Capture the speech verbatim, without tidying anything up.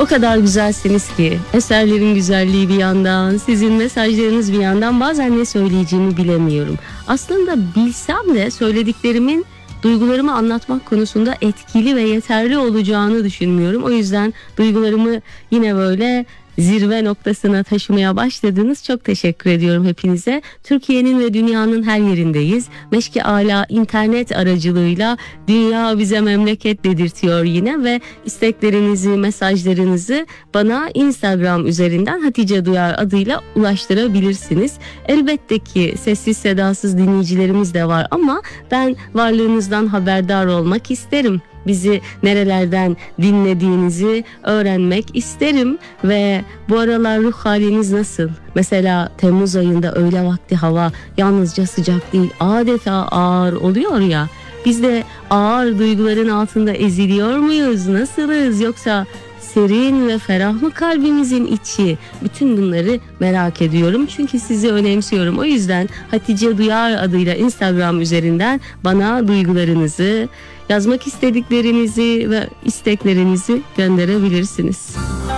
O kadar güzelsiniz ki, eserlerin güzelliği bir yandan, sizin mesajlarınız bir yandan, bazen ne söyleyeceğimi bilemiyorum. Aslında bilsem de söylediklerimin duygularımı anlatmak konusunda etkili ve yeterli olacağını düşünmüyorum. O yüzden duygularımı yine böyle zirve noktasına taşımaya başladınız. Çok teşekkür ediyorum hepinize. Türkiye'nin ve dünyanın her yerindeyiz. Meşki Ala internet aracılığıyla dünya bize memleket dedirtiyor yine ve isteklerinizi, mesajlarınızı bana Instagram üzerinden Hatice Duyar adıyla ulaştırabilirsiniz. Elbette ki sessiz sedasız dinleyicilerimiz de var ama ben varlığınızdan haberdar olmak isterim. Bizi nerelerden dinlediğinizi öğrenmek isterim ve bu aralar ruh haliniz nasıl? Mesela Temmuz ayında öğle vakti hava yalnızca sıcak değil, adeta ağır oluyor ya. Biz de ağır duyguların altında eziliyor muyuz? Nasılız? Yoksa serin ve ferah mı kalbimizin içi? Bütün bunları merak ediyorum. Çünkü sizi önemsiyorum. O yüzden Hatice Duyar adıyla Instagram üzerinden bana duygularınızı, yazmak istediklerinizi ve isteklerinizi gönderebilirsiniz.